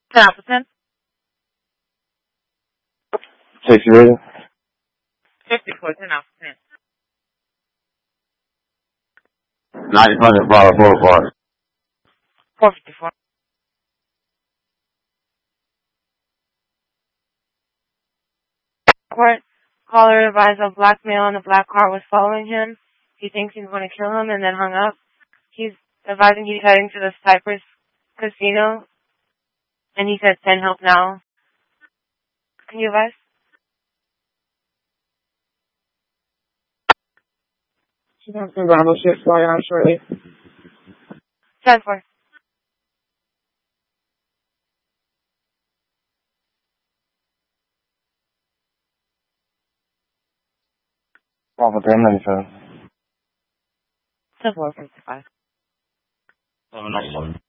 10 out of 10. Safety rating? 54, 10 out of 10. 900 Ball Boulevard. 454. Court caller advised a black male in a black car was following him. He thinks he's going to kill him and then hung up. He's advising he's heading to the Cypress Casino. And he said, send help now. Can you advise? She's on some Bravo shit flying out shortly. 10-4. Bravo 1097. 10-4, 55. 791.